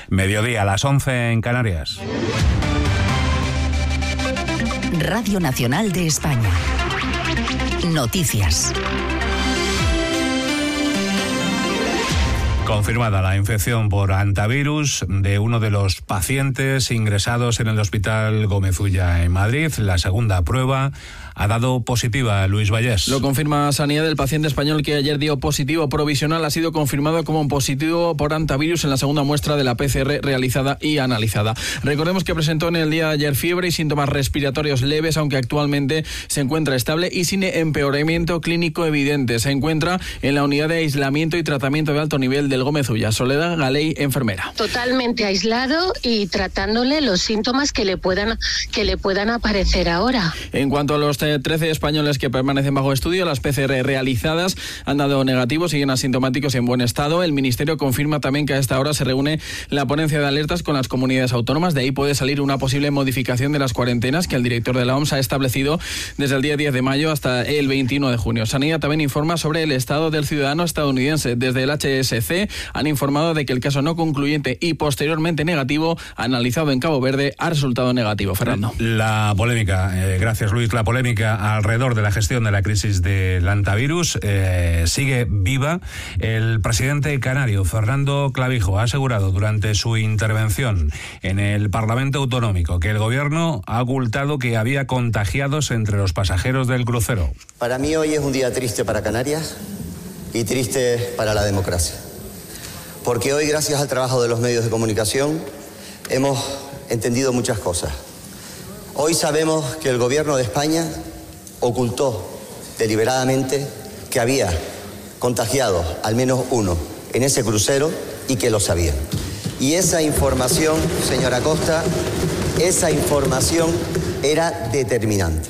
Mediodía, a las 11 en Canarias. Radio Nacional de España. Noticias. Confirmada la infección por hantavirus de uno de los pacientes ingresados en el Hospital Gómez Ulla en Madrid. La segunda prueba ha dado positiva. Luis Vallés. Lo confirma Sanidad. El paciente español que ayer dio positivo provisional ha sido confirmado como positivo por hantavirus en la segunda muestra de la PCR realizada y analizada. Recordemos que presentó en el día de ayer fiebre y síntomas respiratorios leves, aunque actualmente se encuentra estable y sin empeoramiento clínico evidente. Se encuentra en la unidad de aislamiento y tratamiento de alto nivel del Gómez Ulla. Soledad Galey, enfermera. Totalmente aislado y tratándole los síntomas que le puedan aparecer ahora. En cuanto a los 13 españoles que permanecen bajo estudio, las PCR realizadas han dado negativos, siguen asintomáticos y en buen estado. El Ministerio confirma también que a esta hora se reúne la ponencia de alertas con las comunidades autónomas. De ahí puede salir una posible modificación de las cuarentenas que el director de la OMS ha establecido desde el día 10 de mayo hasta el 21 de junio. Sanidad también informa sobre el estado del ciudadano estadounidense. Desde el HSC han informado de que el caso no concluyente y posteriormente negativo, analizado en Cabo Verde, ha resultado negativo. Fernando. La polémica, gracias Luis, la polémica alrededor de la gestión de la crisis del hantavirus sigue viva. El presidente canario, Fernando Clavijo, ha asegurado durante su intervención en el Parlamento Autonómico que el gobierno ha ocultado que había contagiados entre los pasajeros del crucero. Para mí hoy es un día triste para Canarias y triste para la democracia. Porque hoy, gracias al trabajo de los medios de comunicación, hemos entendido muchas cosas. Hoy sabemos que el gobierno de España ocultó deliberadamente que había contagiado al menos uno en ese crucero y que lo sabían. Y esa información, señora Costa, esa información era determinante.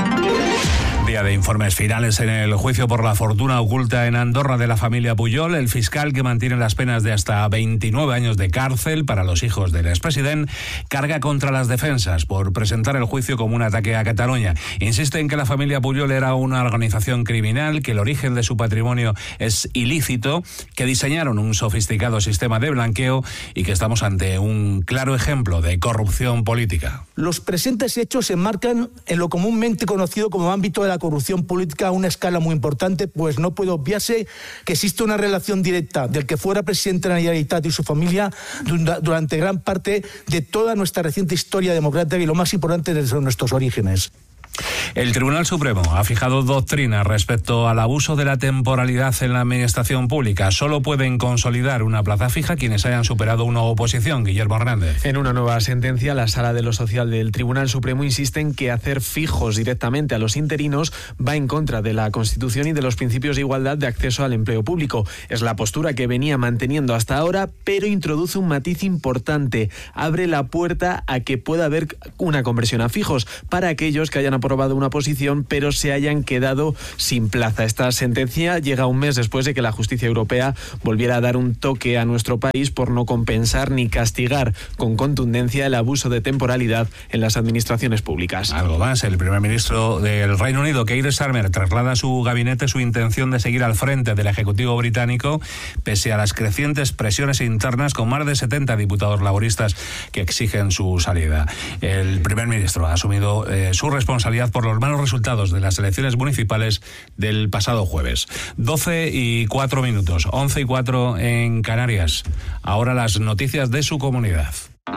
Día de informes finales en el juicio por la fortuna oculta en Andorra de la familia Pujol. El fiscal, que mantiene las penas de hasta 29 años de cárcel para los hijos del expresidente, carga contra las defensas por presentar el juicio como un ataque a Cataluña. Insiste en que la familia Pujol era una organización criminal, que el origen de su patrimonio es ilícito, que diseñaron un sofisticado sistema de blanqueo y que estamos ante un claro ejemplo de corrupción política. Los presentes hechos se enmarcan en lo comúnmente conocido como ámbito de la corrupción política a una escala muy importante, pues no puede obviarse que existe una relación directa del que fuera presidente de la Generalitat y su familia durante gran parte de toda nuestra reciente historia democrática y lo más importante desde nuestros orígenes. El Tribunal Supremo ha fijado doctrina respecto al abuso de la temporalidad en la administración pública. Solo pueden consolidar una plaza fija quienes hayan superado una oposición. Guillermo Hernández. En una nueva sentencia, la Sala de lo Social del Tribunal Supremo insiste en que hacer fijos directamente a los interinos va en contra de la Constitución y de los principios de igualdad de acceso al empleo público. Es la postura que venía manteniendo hasta ahora, pero introduce un matiz importante. Abre la puerta a que pueda haber una conversión a fijos para aquellos que hayan aprobado una posición pero se hayan quedado sin plaza. Esta sentencia llega un mes después de que la justicia europea volviera a dar un toque a nuestro país por no compensar ni castigar con contundencia el abuso de temporalidad en las administraciones públicas. Algo más, el primer ministro del Reino Unido, Keir Starmer, traslada a su gabinete su intención de seguir al frente del Ejecutivo británico pese a las crecientes presiones internas, con más de 70 diputados laboristas que exigen su salida. El primer ministro ha asumido su responsabilidad por los malos resultados de las elecciones municipales del pasado jueves. 12:04, 11:04 en Canarias. Ahora las noticias de su comunidad.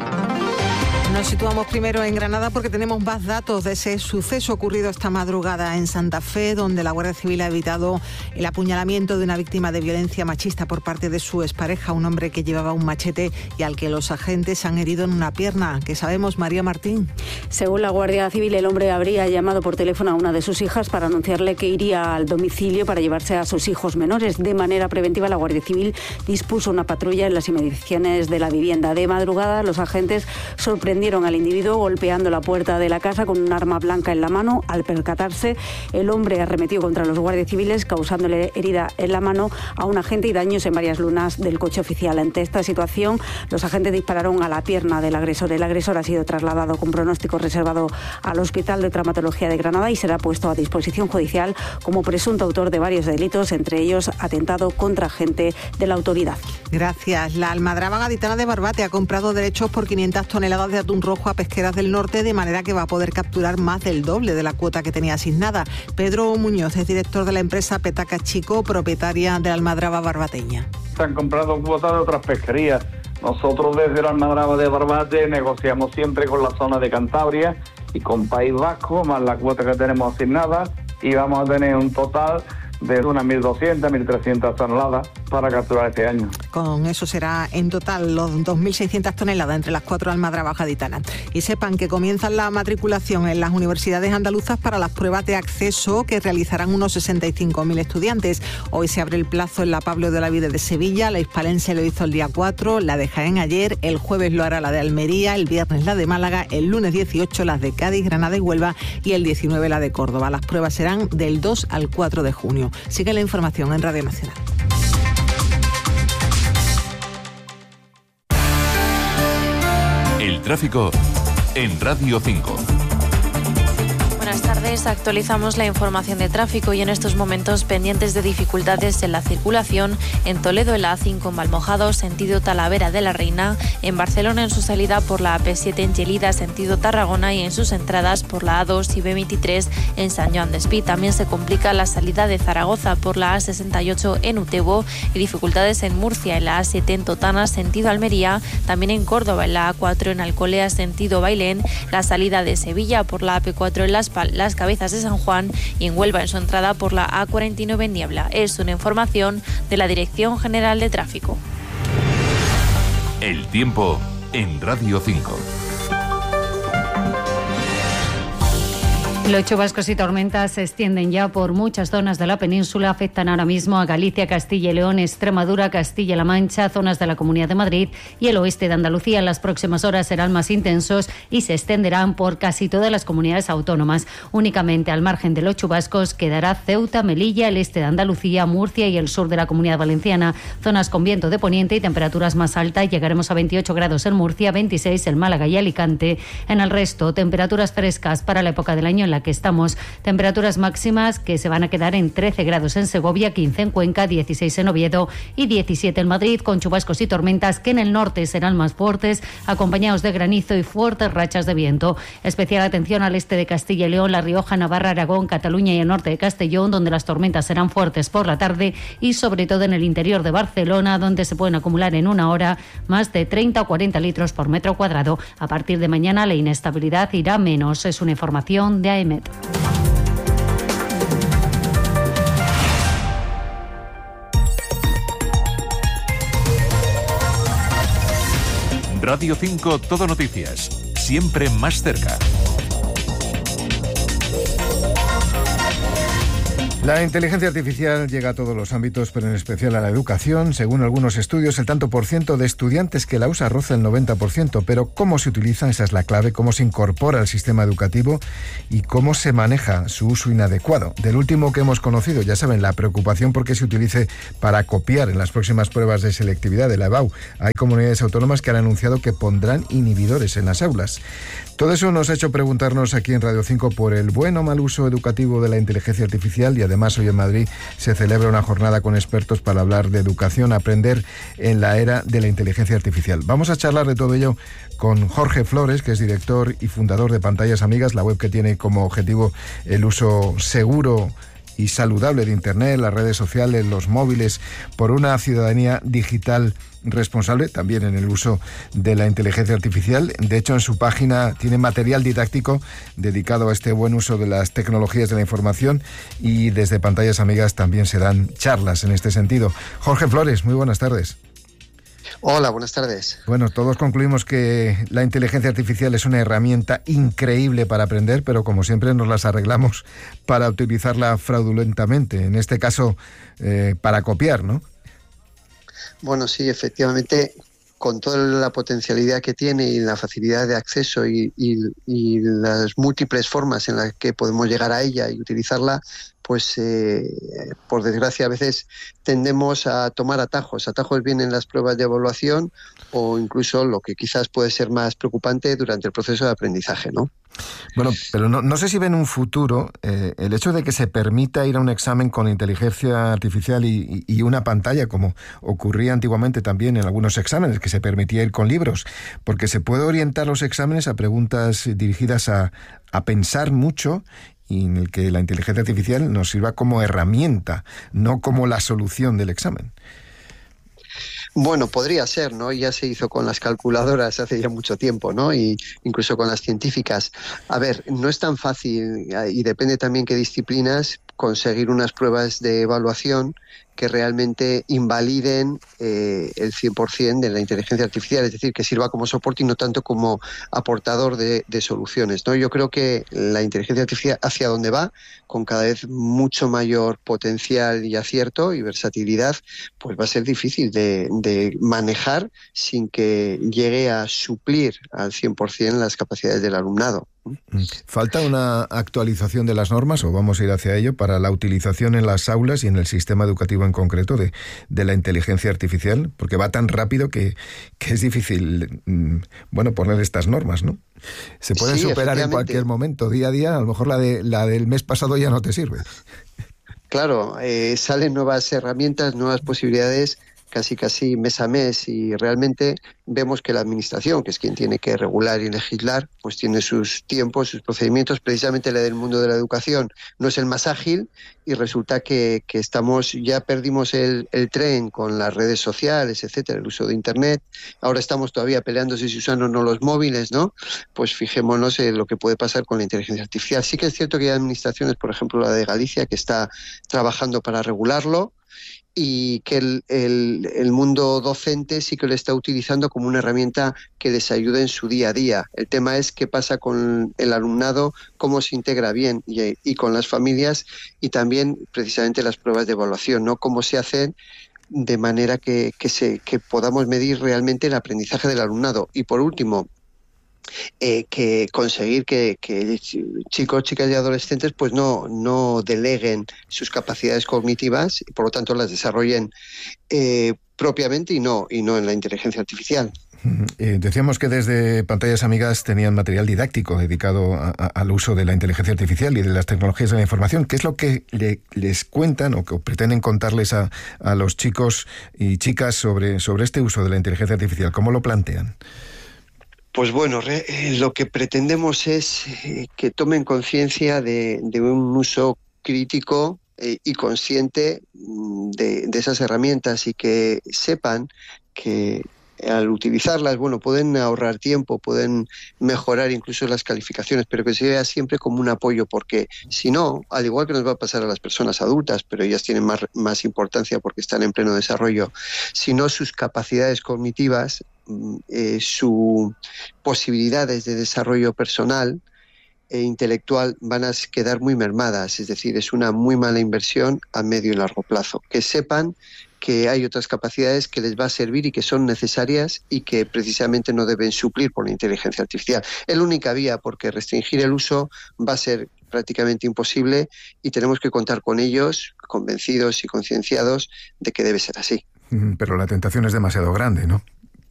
Nos situamos primero en Granada porque tenemos más datos de ese suceso ocurrido esta madrugada en Santa Fe, donde la Guardia Civil ha evitado el apuñalamiento de una víctima de violencia machista por parte de su expareja, un hombre que llevaba un machete y al que los agentes han herido en una pierna. ¿Qué sabemos, María Martín? Según la Guardia Civil, el hombre habría llamado por teléfono a una de sus hijas para anunciarle que iría al domicilio para llevarse a sus hijos menores. De manera preventiva, la Guardia Civil dispuso una patrulla en las inmediaciones de la vivienda. De madrugada, los agentes sorprendieron sorprendieron al individuo golpeando la puerta de la casa con un arma blanca en la mano. Al percatarse, el hombre arremetió contra los guardias civiles, causándole herida en la mano a un agente y daños en varias lunas del coche oficial. Ante esta situación, los agentes dispararon a la pierna del agresor. El agresor ha sido trasladado con pronóstico reservado al Hospital de Traumatología de Granada y será puesto a disposición judicial como presunto autor de varios delitos, entre ellos atentado contra agente de la autoridad. Gracias. La Almadraba Gaditana de Barbate ha comprado derechos por 500 toneladas de atún rojo a pesqueras del norte, de manera que va a poder capturar más del doble de la cuota que tenía asignada. Pedro Muñoz es director de la empresa Petaca Chico, propietaria de la Almadraba barbateña. Se han comprado cuotas de otras pesquerías. Nosotros desde la Almadraba de Barbate negociamos siempre con la zona de Cantabria y con País Vasco, más la cuota que tenemos asignada, y vamos a tener un total de unas 1.200, 1.300 toneladas para capturar este año. Con eso será en total los 2.600 toneladas entre las 4 almadrabas gaditanas. Y sepan que comienzan la matriculación en las universidades andaluzas para las pruebas de acceso que realizarán unos 65.000 estudiantes. Hoy se abre el plazo en la Pablo de Olavide de Sevilla, la hispalense lo hizo el día 4, la de Jaén ayer, el jueves lo hará la de Almería, el viernes la de Málaga, el lunes 18 las de Cádiz, Granada y Huelva y el 19 la de Córdoba. Las pruebas serán del 2 al 4 de junio. Sigue la información en Radio Nacional. El tráfico en Radio 5. Buenas tardes, actualizamos la información de tráfico y en estos momentos pendientes de dificultades en la circulación en Toledo en la A5 en Valmojado, sentido Talavera de la Reina, en Barcelona en su salida por la AP7 en Gelida, sentido Tarragona y en sus entradas por la A2 y B23 en San Joan Despí. También se complica la salida de Zaragoza por la A68 en Utebo y dificultades en Murcia en la A7 en Totana, sentido Almería, también en Córdoba en la A4 en Alcolea, sentido Bailén, la salida de Sevilla por la AP4 en Las Cabezas de San Juan y en Huelva en su entrada por la A49 en Niebla. Es una información de la Dirección General de Tráfico. El tiempo en Radio 5. Los chubascos y tormentas se extienden ya por muchas zonas de la península, afectan ahora mismo a Galicia, Castilla y León, Extremadura, Castilla-La Mancha, zonas de la Comunidad de Madrid y el oeste de Andalucía. En las próximas horas serán más intensos y se extenderán por casi todas las comunidades autónomas. Únicamente al margen de los chubascos quedará Ceuta, Melilla, el este de Andalucía, Murcia y el sur de la Comunidad Valenciana. Zonas con viento de poniente y temperaturas más altas. Llegaremos a 28 grados en Murcia, 26 en Málaga y Alicante. En el resto, temperaturas frescas para la época del año en la que estamos. Temperaturas máximas que se van a quedar en 13 grados en Segovia, 15 en Cuenca, 16 en Oviedo y 17 en Madrid, con chubascos y tormentas que en el norte serán más fuertes, acompañados de granizo y fuertes rachas de viento. Especial atención al este de Castilla y León, La Rioja, Navarra, Aragón, Cataluña y el norte de Castellón, donde las tormentas serán fuertes por la tarde, y sobre todo en el interior de Barcelona, donde se pueden acumular en una hora más de 30 o 40 litros por metro cuadrado. A partir de mañana la inestabilidad irá menos. Es una información de AEMET. Radio 5 Todo Noticias, siempre más cerca. La inteligencia artificial llega a todos los ámbitos, pero en especial a la educación. Según algunos estudios, el tanto por ciento de estudiantes que la usa roza el 90%. Pero ¿cómo se utiliza? Esa es la clave. ¿Cómo se incorpora al sistema educativo? Y ¿cómo se maneja su uso inadecuado? Del último que hemos conocido, ya saben, la preocupación por que se utilice para copiar en las próximas pruebas de selectividad de la EBAU. Hay comunidades autónomas que han anunciado que pondrán inhibidores en las aulas. Todo eso nos ha hecho preguntarnos aquí en Radio 5 por el buen o mal uso educativo de la inteligencia artificial, y además hoy en Madrid se celebra una jornada con expertos para hablar de educación, aprender en la era de la inteligencia artificial. Vamos a charlar de todo ello con Jorge Flores, que es director y fundador de Pantallas Amigas, la web que tiene como objetivo el uso seguro y saludable de Internet, las redes sociales, los móviles, por una ciudadanía digital responsable, también en el uso de la inteligencia artificial. De hecho, en su página tiene material didáctico dedicado a este buen uso de las tecnologías de la información, y desde Pantallas Amigas también se dan charlas en este sentido. Jorge Flores, muy buenas tardes. Hola, buenas tardes. Bueno, todos concluimos que la inteligencia artificial es una herramienta increíble para aprender, pero como siempre nos las arreglamos para utilizarla fraudulentamente, en este caso para copiar, ¿no? Bueno, sí, efectivamente, con toda la potencialidad que tiene y la facilidad de acceso y las múltiples formas en las que podemos llegar a ella y utilizarla, pues por desgracia a veces tendemos a tomar atajos. Atajos vienen en las pruebas de evaluación o incluso lo que quizás puede ser más preocupante durante el proceso de aprendizaje, ¿no? Bueno, pero no sé si ven un futuro el hecho de que se permita ir a un examen con inteligencia artificial y una pantalla, como ocurría antiguamente también en algunos exámenes, que se permitía ir con libros, porque se puede orientar los exámenes a preguntas dirigidas a pensar mucho, y en el que la inteligencia artificial nos sirva como herramienta, no como la solución del examen. Bueno, podría ser, ¿no? Ya se hizo con las calculadoras hace ya mucho tiempo, ¿no? Y incluso con las científicas. A ver, no es tan fácil y depende también qué disciplinas conseguir unas pruebas de evaluación que realmente invaliden el 100% de la inteligencia artificial, es decir, que sirva como soporte y no tanto como aportador de soluciones, ¿no? Yo creo que la inteligencia artificial hacia donde va, con cada vez mucho mayor potencial y acierto y versatilidad, pues va a ser difícil de manejar sin que llegue a suplir al 100% las capacidades del alumnado. ¿Falta una actualización de las normas, o vamos a ir hacia ello, para la utilización en las aulas y en el sistema educativo en concreto de la inteligencia artificial? Porque va tan rápido que es difícil, poner estas normas, ¿no? Se pueden superar en cualquier momento, día a día. A lo mejor la del mes pasado ya no te sirve. Claro, salen nuevas herramientas, nuevas posibilidades casi mes a mes, y realmente vemos que la administración, que es quien tiene que regular y legislar, pues tiene sus tiempos, sus procedimientos. Precisamente la del mundo de la educación no es el más ágil, y resulta que ya perdimos el tren con las redes sociales, etcétera, el uso de Internet. Ahora estamos todavía peleando si se usan o no los móviles, ¿no? Pues fijémonos en lo que puede pasar con la inteligencia artificial. Sí que es cierto que hay administraciones, por ejemplo la de Galicia, que está trabajando para regularlo, y que el mundo docente sí que lo está utilizando como una herramienta que les ayude en su día a día. El tema es qué pasa con el alumnado, cómo se integra bien y con las familias, y también precisamente las pruebas de evaluación, ¿no? Cómo se hacen de manera que podamos medir realmente el aprendizaje del alumnado. Y por último, que conseguir que chicos, chicas y adolescentes pues no deleguen sus capacidades cognitivas y por lo tanto las desarrollen propiamente y no en la inteligencia artificial. Decíamos que desde Pantallas Amigas tenían material didáctico dedicado al uso de la inteligencia artificial y de las tecnologías de la información. ¿Qué es lo que les cuentan o que pretenden contarles a los chicos y chicas sobre este uso de la inteligencia artificial? ¿Cómo lo plantean? Pues bueno, lo que pretendemos es que tomen conciencia de un uso crítico y consciente de esas herramientas, y que sepan que al utilizarlas, pueden ahorrar tiempo, pueden mejorar incluso las calificaciones, pero que se vea siempre como un apoyo, porque si no, al igual que nos va a pasar a las personas adultas, pero ellas tienen más importancia porque están en pleno desarrollo, si no, sus capacidades cognitivas, sus posibilidades de desarrollo personal e intelectual van a quedar muy mermadas. Es decir, es una muy mala inversión a medio y largo plazo. Que sepan que hay otras capacidades que les va a servir y que son necesarias y que precisamente no deben suplir por la inteligencia artificial. Es la única vía, porque restringir el uso va a ser prácticamente imposible, y tenemos que contar con ellos, convencidos y concienciados de que debe ser así. Pero la tentación es demasiado grande, ¿no?